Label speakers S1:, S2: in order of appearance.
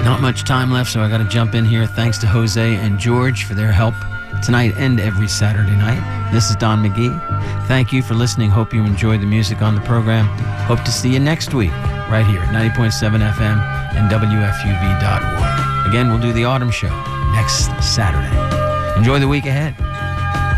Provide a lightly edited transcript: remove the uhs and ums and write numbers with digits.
S1: Not much time left, so I got to jump in here. Thanks to Jose and George for their help tonight and every Saturday night. This is Don McGee. Thank you for listening. Hope you enjoyed the music on the program. Hope to see you next week right here at 90.7 FM and WFUV.org. Again, we'll do the Autumn Show next Saturday. Enjoy the week ahead.